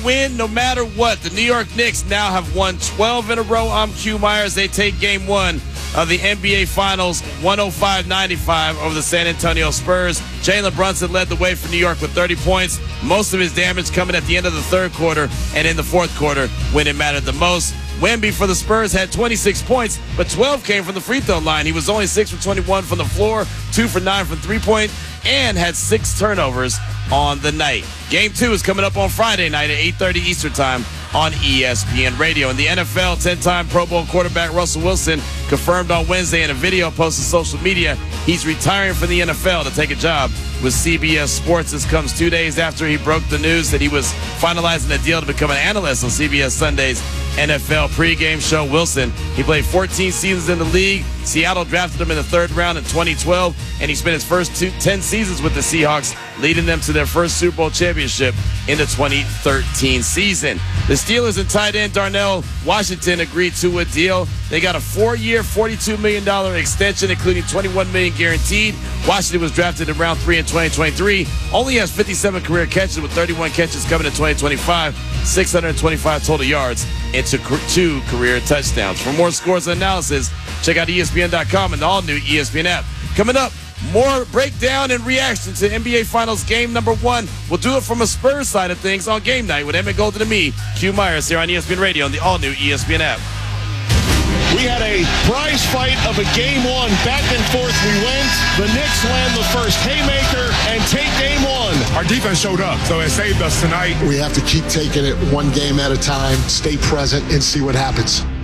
win no matter what. The New York Knicks now have won 12 in a row. I'm Q Myers. They take game one of the NBA Finals, 105-95 over the San Antonio Spurs. Jalen Brunson led the way for New York with 30 points. Most of his damage coming at the end of the third quarter and in the fourth quarter when it mattered the most. Wemby for the Spurs had 26 points, but 12 came from the free throw line. He was only 6 for 21 from the floor, 2 for 9 from three-point, and had 6 turnovers on the night. Game 2 is coming up on Friday night at 8:30 Eastern Time on ESPN Radio. In the NFL, 10-time Pro Bowl quarterback Russell Wilson confirmed on Wednesday in a video posted to social media he's retiring from the NFL to take a job with CBS Sports. This comes 2 days after he broke the news that he was finalizing a deal to become an analyst on CBS Sunday's NFL pregame show. Wilson, he played 14 seasons in the league. Seattle drafted him in the third round in 2012, and he spent his first 10 seasons with the Seahawks, leading them to their first Super Bowl championship in the 2013 season. The Steelers and tight end Darnell Washington agreed to a deal. They got a 4-year, $42 million extension, including $21 million guaranteed. Washington was drafted in round 3 in 2023. Only has 57 career catches, with 31 catches coming in 2025, 625 total yards, and 2 career touchdowns. For more scores and analysis, check out ESPN.com and the all-new ESPN app. Coming up, more breakdown and reaction to NBA Finals game number 1. We'll do it from a Spurs side of things on game night with Emmett Golden and me, Q Myers, here on ESPN Radio and the all-new ESPN app. We had a prize fight of a game 1. Back and forth we went. The Knicks land the first haymaker and take game 1. Our defense showed up, so it saved us tonight. We have to keep taking it one game at a time, stay present, and see what happens.